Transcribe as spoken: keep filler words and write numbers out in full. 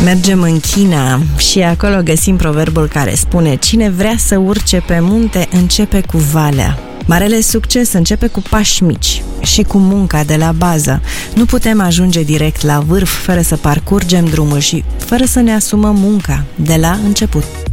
Mergem în China și acolo găsim proverbul care spune: cine vrea să urce pe munte, începe cu valea. Marele succes începe cu pași mici și cu munca de la bază. Nu putem ajunge direct la vârf fără să parcurgem drumul și fără să ne asumăm munca de la început.